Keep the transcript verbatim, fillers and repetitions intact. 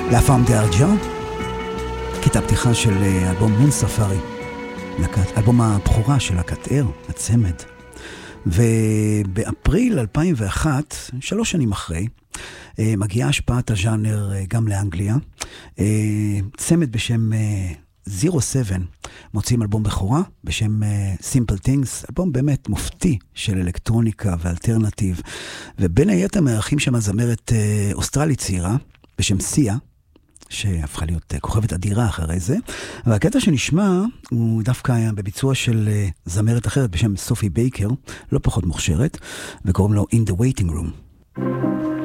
La Femme d'Argent, קטע פתיחה של אלבום מון ספארי, אלבום הבכורה של להקת ער, הצמד. ובאפריל אלפיים ואחת, שלוש שנים אחרי, מגיעה השפעת הז'אנר גם לאנגליה. צמד בשם זירו סבן מוצאים אלבום בכורה בשם Simple Things, אלבום באמת מופתי של אלקטרוניקה ואלטרנטיב, ובין היתר מארחים שם זמרת אוסטרלית צעירה בשם סיה, שהפכה להיות כוכבת אדירה אחרי זה. והקטע שנשמע הוא דווקא היה בביצוע של זמרת אחרת בשם סופי בייקר, לא פחות מוכשרת, וקוראים לו In the Waiting Room.